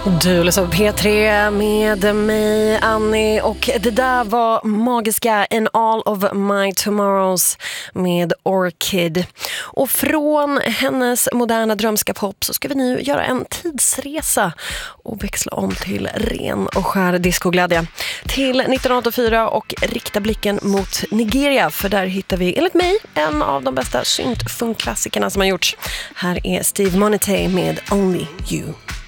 Du lyssnar på P3 med mig, Annie, och det där var magiska In All of My Tomorrows med Orchid. Och från hennes moderna drömskap-pop så ska vi nu göra en tidsresa och växla om till ren och skär discoglädje till 1984 och rikta blicken mot Nigeria, för där hittar vi enligt mig en av de bästa synt-funk-klassikerna som har gjorts. Här är Steve Monete med Only You.